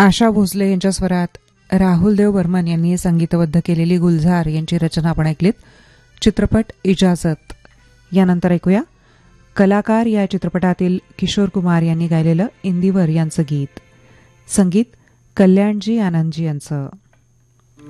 आशा भोसले यांच्या स्वरात राहुल देव बर्मन यांनी संगीतबद्ध केलेली गुलजार यांची रचना आपण ऐकलीत. चित्रपट इजाजत. यानंतर ऐकूया कलाकार या चित्रपटातील किशोर कुमार यांनी गायलेलं इंदिवर यांचं गीत. संगीत कल्याणजी आनंदजी यांचं.